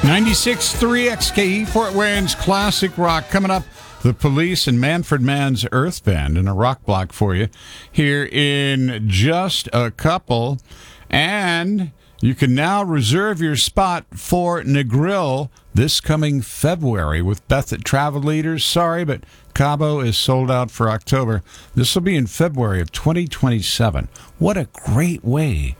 96.3 XKE Fort Wayne's classic rock. Coming up, the Police and Manfred Mann's Earth Band in a rock block for you here in just a couple. And you can now reserve your spot for Negril this coming February with Beth at Travel Leaders. Sorry, but Cabo is sold out for October. This will be in February of 2027. What a great way